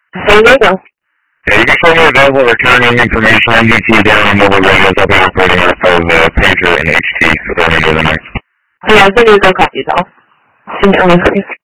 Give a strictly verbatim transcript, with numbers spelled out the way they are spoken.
San Diego. Yeah, you can phone me available returning information on D T down on mobile radios. I'll be operating off of uh, pager and H T for the remainder of the night. Yeah, San Diego copies all. Send it over.